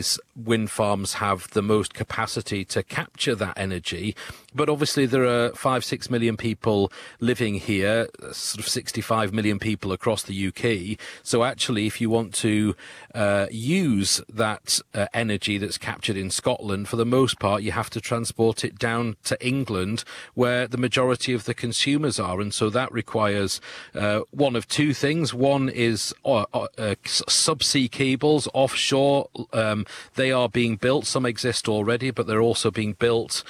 these wind farms have the most capacity to capture that energy. But obviously there are 5-6 million people living here, sort of 65 million people across the UK. So actually, if you want to use that energy that's captured in Scotland, for the most part, you have to transport it down to England, where the majority of the consumers are. And so that requires one of two things. One is subsea cables offshore. They are being built. Some exist already, but they're also being built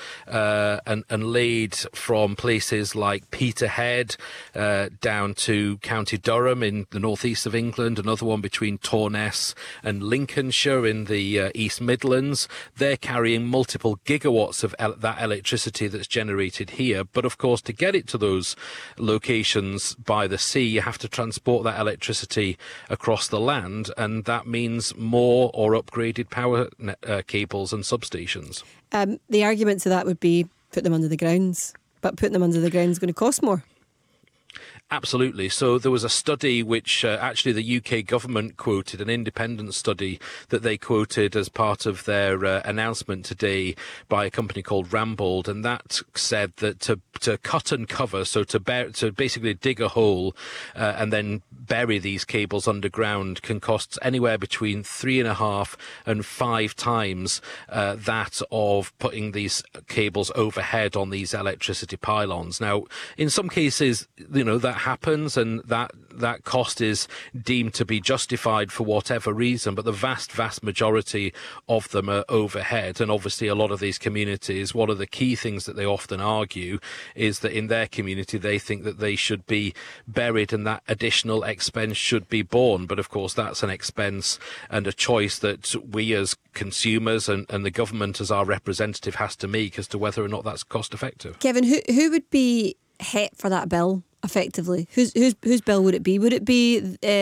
and laid from places like Peterhead down to County Durham in the northeast of England, another one between Torness and Lincolnshire in the East Midlands. They're carrying multiple gigawatts of that electricity that's generated here. But of course, to get it to those locations by the sea, you have to transport that electricity across the land, and that means more or upgraded power cables and substations. The argument to that would be put them under the grounds, but putting them under the ground is going to cost more. Absolutely. So there was a study which actually the UK government quoted, an independent study that they quoted as part of their announcement today by a company called Rambold, and that said that to cut and cover, so to basically dig a hole and then bury these cables underground can cost anywhere between 3.5 and 5 times that of putting these cables overhead on these electricity pylons. Now, in some cases, that happens and that cost is deemed to be justified for whatever reason, but the vast majority of them are overhead. And obviously a lot of these communities, one of the key things that they often argue is that in their community they think that they should be buried and that additional expense should be borne. But of course that's an expense and a choice that we as consumers and the government as our representative has to make as to whether or not that's cost effective. Kevin, who would be hit for that bill? Effectively, whose bill would it be? Would it be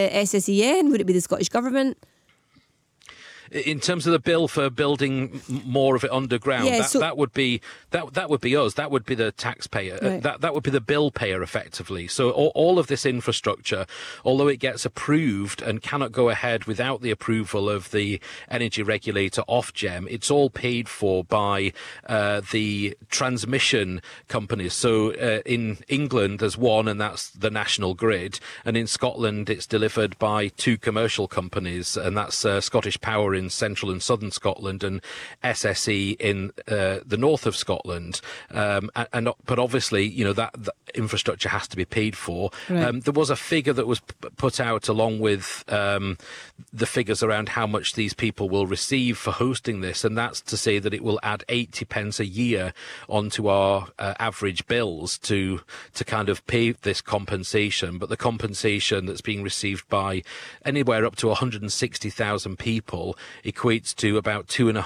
SSEN? Would it be the Scottish Government? In terms of the bill for building more of it underground, that would be us. That would be the taxpayer. Right. That would be the bill payer, effectively. So all of this infrastructure, although it gets approved and cannot go ahead without the approval of the energy regulator Ofgem, it's all paid for by the transmission companies. So in England, there's one, and that's the National Grid, and in Scotland, it's delivered by two commercial companies, and that's Scottish Power in central and southern Scotland and SSE in the north of Scotland. But obviously, that infrastructure has to be paid for. Right. There was a figure that was put out along with the figures around how much these people will receive for hosting this, and that's to say that it will add 80 pence a year onto our average bills to kind of pay this compensation. But the compensation that's being received by anywhere up to 160,000 people equates to about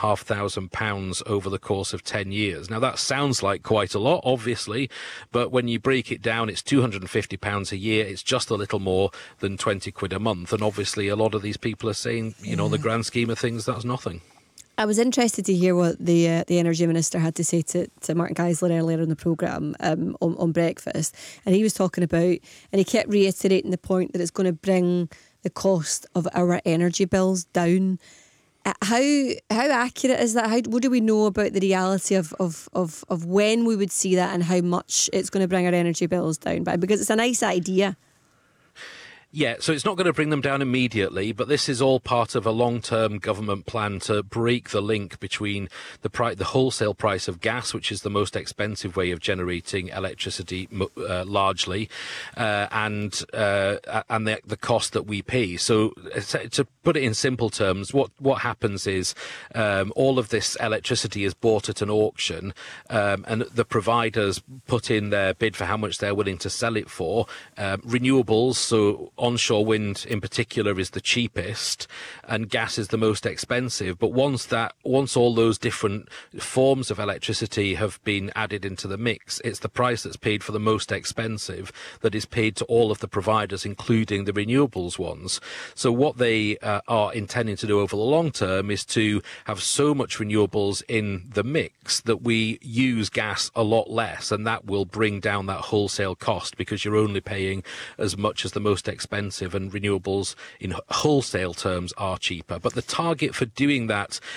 £2,500 over the course of 10 years. Now, that sounds like quite a lot, obviously, but when you break it down, it's £250 a year. It's just a little more than 20 quid a month. And obviously, a lot of these people are saying, in the grand scheme of things, that's nothing. I was interested to hear what the Energy Minister had to say to Martin Geisler earlier in the programme on breakfast. And he was talking about, and he kept reiterating the point that it's going to bring the cost of our energy bills down. How accurate is that? What do we know about the reality of when we would see that and how much it's going to bring our energy bills down by? Because it's a nice idea. Yeah, so it's not going to bring them down immediately, but this is all part of a long-term government plan to break the link between the wholesale price of gas, which is the most expensive way of generating electricity largely, and the cost that we pay. So to put it in simple terms, what happens is all of this electricity is bought at an auction, and the providers put in their bid for how much they're willing to sell it for. Renewables, so onshore wind in particular, is the cheapest and gas is the most expensive. But once all those different forms of electricity have been added into the mix, it's the price that's paid for the most expensive that is paid to all of the providers, including the renewables ones. So what they are intending to do over the long term is to have so much renewables in the mix that we use gas a lot less, and that will bring down that wholesale cost because you're only paying as much as the most expensive, and renewables in wholesale terms are cheaper. But the target for doing that